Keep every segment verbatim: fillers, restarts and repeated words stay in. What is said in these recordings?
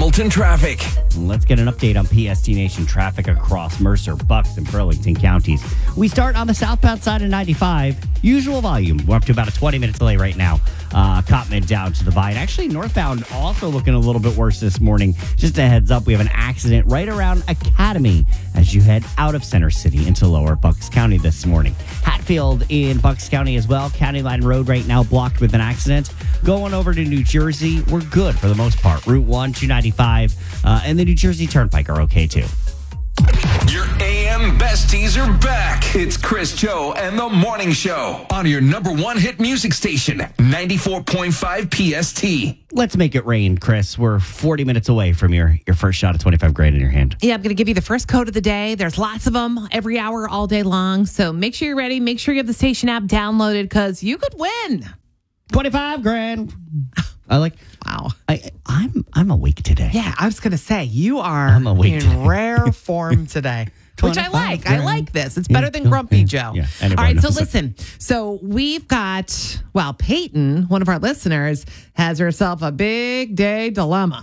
Hamilton traffic. Let's get an update on P S T Nation traffic across Mercer, Bucks, and Burlington counties. We start on the southbound side of ninety-five. Usual volume. We're up to about a twenty minute delay right now. Uh, Cottman down to the Vine. Actually, northbound also looking a little bit worse this morning. Just a heads up, we have an accident right around Academy as you head out of Center City into lower Bucks County this morning. Hatfield in Bucks County as well. County Line Road right now blocked with an accident. Going over to New Jersey, we're good for the most part. Route one, two ninety-five, uh, and the New Jersey Turnpike are okay too. Your A M besties are back. It's Chris, Joe, and the Morning Show on your number one hit music station, ninety-four point five P S T. Let's make it rain, Chris. We're forty minutes away from your, your first shot of twenty-five grand in your hand. Yeah, I'm going to give you the first code of the day. There's lots of them every hour, all day long. So make sure you're ready. Make sure you have the station app downloaded because you could win. twenty-five grand. I like. Wow. I, I'm I'm awake today. Yeah, I was going to say, you are I'm awake in today. rare form today. Which I like. grand. I like this. It's better Yeah, than cool. Grumpy Yeah, Joe. yeah, All anybody right, so knows it. listen. So we've got, well, Peyton, one of our listeners, has herself a big day dilemma.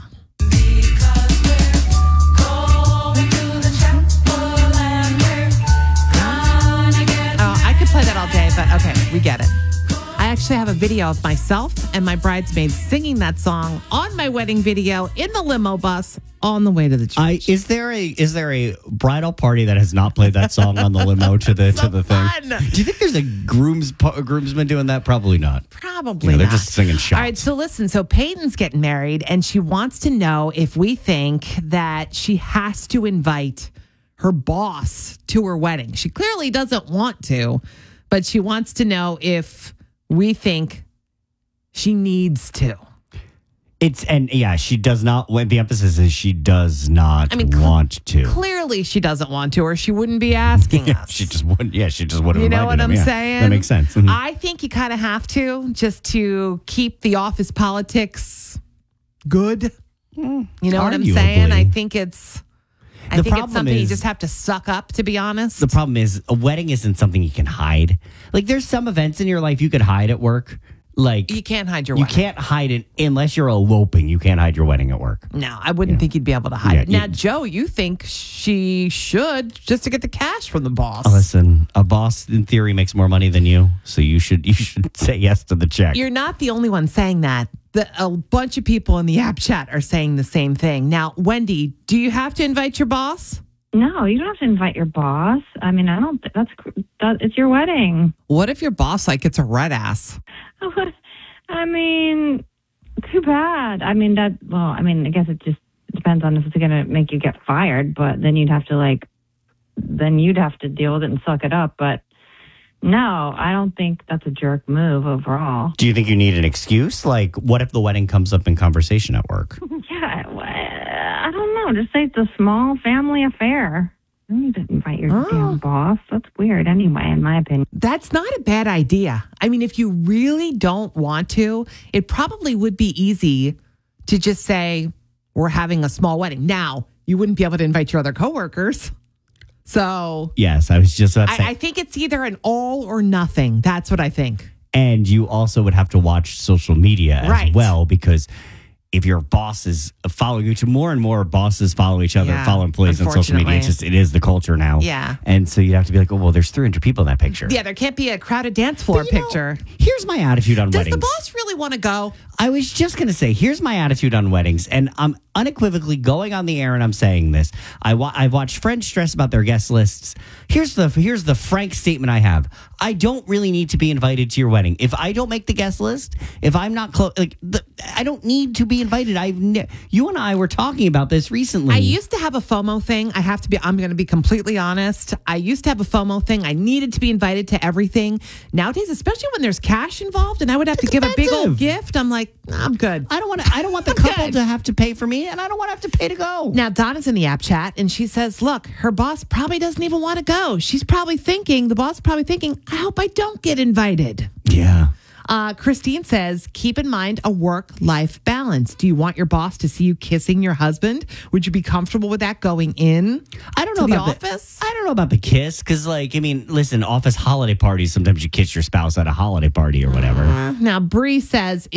Oh, I could play that all day, but okay, we get it. I actually have a video of myself and my bridesmaids singing that song on my wedding video in the limo bus on the way to the church. I is there a is there a bridal party that has not played that song on the limo to the So to the thing? fun. Do you think there's a grooms a groomsman doing that? Probably not. Probably You know, they're not. just singing shots. All right, so listen. So Peyton's getting married, and she wants to know if we think that she has to invite her boss to her wedding. She clearly doesn't want to, but she wants to know if we think she needs to. It's and yeah, she does not. When the emphasis is she does not I mean, cl- want to. Clearly, she doesn't want to, or she wouldn't be asking Yeah, us. she just wouldn't. Yeah, she just would have. You know what invited I'm him. Yeah, saying? That makes sense. Mhm. I think you kind of have to just to keep the office politics good. You know what I'm saying? Arguably. I think it's. I The think it's problem something you is- just have to suck up, to be honest. The problem is a wedding isn't something you can hide. Like there's some events in your life you could hide at work. Like you can't hide your you wedding. can't hide it unless you're eloping. You can't hide your wedding at work. No, I wouldn't Yeah. think you'd be able to hide Yeah, it. Now, you- Joe, you think she should just to get the cash from the boss. Listen, a boss in theory makes more money than you, so you should you should say yes to the check. You're not the only one saying that. The, a bunch of people in the app chat are saying the same thing. Now, Wendy, do you have to invite your boss? No, you don't have to invite your boss. I mean, I don't. That's that. It's your wedding. What if your boss like gets a red ass? I mean, too bad. I mean that. Well, I mean, I guess it just depends on if it's going to make you get fired. But then you'd have to like, then you'd have to deal with it and suck it up. But no, I don't think that's a jerk move overall. Do you think you need an excuse? Like, what if the wedding comes up in conversation at work? Yeah, well, I don't know. Just say it's a small family affair. You don't need to invite your Oh. damn boss. That's weird anyway, in my opinion. That's not a bad idea. I mean, if you really don't want to, it probably would be easy to just say, we're having a small wedding. Now, you wouldn't be able to invite your other coworkers. So Yes, I was just about to say. I, I think it's either an all or nothing. That's what I think. And you also would have to watch social media as Right. well, because if your boss is following you, to more and more bosses follow each other, Yeah, follow employees on social media. It's unfortunately. just, it is the culture now. Yeah. And so you'd have to be like, oh, well, there's three hundred people in that picture. Yeah, there can't be a crowded dance floor But you know, picture. here's my attitude on Does weddings. the boss really want to go? I was just going to say, here's my attitude on weddings, and I'm unequivocally going on the air and I'm saying this. I wa- I've watched friends stress about their guest lists. Here's the here's the frank statement I have. I don't really need to be invited to your wedding. If I don't make the guest list, if I'm not close, like the, I don't need to be invited. I've ne- you and I were talking about this recently. I used to have a FOMO thing. I have to be, I'm going to be completely honest. I used to have a FOMO thing. I needed to be invited to everything. Nowadays, especially when there's cash involved and I would have It's to give a big expensive. old gift, I'm like, nah, I'm good. I don't want to. I don't want the I'm couple good. to have to pay for me, and I don't want to have to pay to go. Now, Donna's in the app chat and she says, look, her boss probably doesn't even want to go. She's probably thinking, the boss is probably thinking, I hope I don't get invited. Yeah. Uh, Christine says, keep in mind a work-life balance. Do you want your boss to see you kissing your husband? Would you be comfortable with that going in? I don't know to the about office? The, I don't know about the kiss, because, like, I mean, listen, office holiday parties. Sometimes you kiss your spouse at a holiday party or whatever. Now, Bree says,